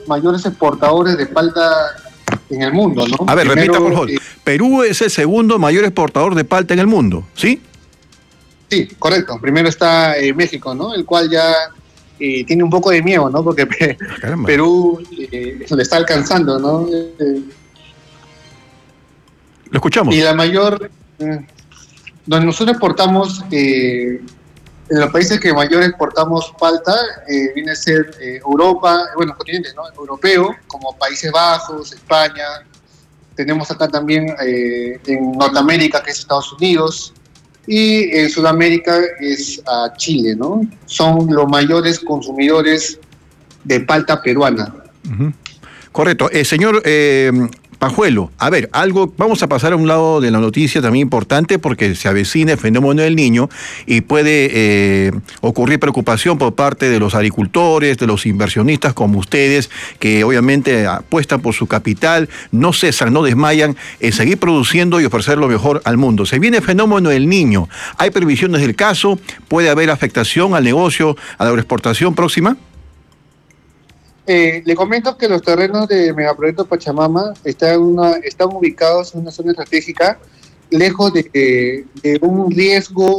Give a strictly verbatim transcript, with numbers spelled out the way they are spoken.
mayores exportadores de palta en el mundo, ¿no? A ver, Primero, repita por favor. Eh, Perú es el segundo mayor exportador de palta en el mundo, ¿sí? sí, correcto. Primero está eh, México, ¿no? El cual ya eh, tiene un poco de miedo, ¿no? Porque Ah, Perú eh, le está alcanzando, ¿no? Eh, Lo escuchamos. y la mayor, eh, donde nosotros exportamos, eh, en los países que mayor exportamos palta, eh, viene a ser eh, Europa, bueno, continente, ¿no? Europeo, como Países Bajos, España. Tenemos acá también eh, en Norteamérica, que es Estados Unidos, y en Sudamérica es a Chile, ¿no? Son los mayores consumidores de palta peruana. Uh-huh. Correcto. Eh, señor eh, Pajuelo, a ver, algo, vamos a pasar a un lado de la noticia también importante porque se avecina el fenómeno del Niño y puede eh, ocurrir preocupación por parte de los agricultores, de los inversionistas como ustedes, que obviamente apuestan por su capital, no cesan, no desmayan en seguir produciendo y ofrecer lo mejor al mundo. Se viene el fenómeno del Niño. ¿Hay previsiones del caso? ¿Puede haber afectación al negocio, a la agroexportación próxima? Eh, le comento que los terrenos de Megaproyecto Pachamama están, una, están ubicados en una zona estratégica, lejos de, de un riesgo